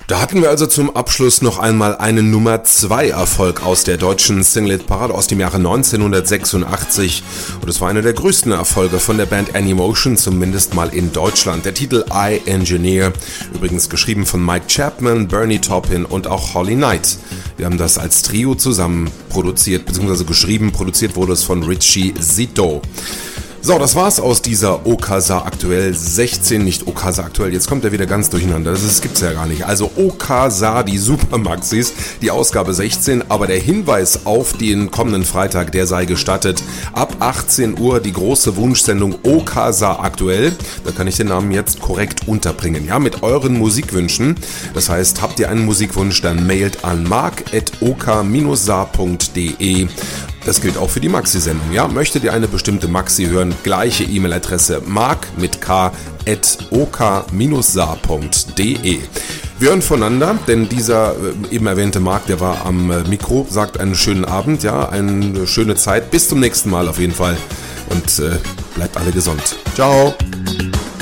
Da hatten wir also zum Abschluss noch einmal einen Nummer 2 Erfolg aus der deutschen Single-Parade aus dem Jahre 1986 und es war einer der größten Erfolge von der Band Animotion, zumindest mal in Deutschland. Der Titel I Engineer, übrigens geschrieben von Mike Chapman, Bernie Taupin und auch Holly Knight. Wir haben das als Trio zusammen produziert, beziehungsweise geschrieben, produziert wurde es von Richie Zito. So, das war's aus dieser Okasa aktuell 16, nicht Okasa aktuell, jetzt kommt er wieder ganz durcheinander, das gibt's ja gar nicht. Also Okasa, die Supermaxis, die Ausgabe 16, aber der Hinweis auf den kommenden Freitag, der sei gestattet. Ab 18 Uhr die große Wunschsendung Okasa aktuell, da kann ich den Namen jetzt korrekt unterbringen, ja, mit euren Musikwünschen. Das heißt, habt ihr einen Musikwunsch, dann mailt an mark@oka-sa.de. Das gilt auch für die Maxi-Sendung, ja? Möchtet ihr eine bestimmte Maxi hören? Gleiche E-Mail-Adresse mark mit k@oka-sa.de. Wir hören voneinander, denn dieser eben erwähnte Marc, der war am Mikro, sagt einen schönen Abend, ja, eine schöne Zeit. Bis zum nächsten Mal auf jeden Fall und bleibt alle gesund. Ciao!